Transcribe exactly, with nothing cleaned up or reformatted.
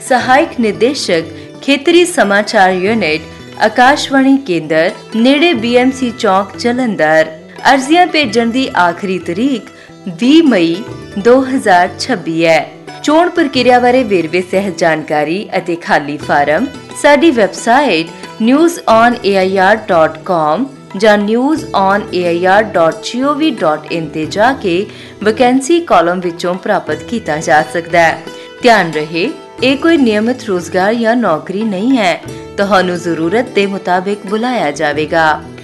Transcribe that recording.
सहायक निदेशक ਖੇਤਰੀ समाचार यूनिट आकाशवाणी केंद्र नेड़े बीएमसी चौक जलंधर। अर्जियां भेजण दी आखिरी तरीक ਵੀਹ ਮਈ ਦੋ ਹਜ਼ਾਰ ਛੱਬੀ है। चोण प्रक्रिया बारे वेरवे सहित जानकारी ਅਤੇ खाली farm sari website news on A I R dot com ਜਾਂ news on A I R dot ਜੀ ਓ ਵੀ ਡਾਟ ਇਨ ਤੇ ਜਾ ਕੇ ਵੈਕੈਂਸੀ ਕਾਲਮ ਵਿੱਚੋਂ ਪ੍ਰਾਪਤ ਕੀਤਾ ਜਾ ਸਕਦਾ ਹੈ। ਧਿਆਨ ਰਹੇ, ਇਹ ਕੋਈ ਨਿਯਮਿਤ ਰੋਜ਼ਗਾਰ ਜਾਂ ਨੌਕਰੀ ਨਹੀਂ ਹੈ। ਤੁਹਾਨੂੰ ਜ਼ਰੂਰਤ ਦੇ ਮੁਤਾਬਿਕ ਬੁਲਾਇਆ ਜਾਵੇਗਾ।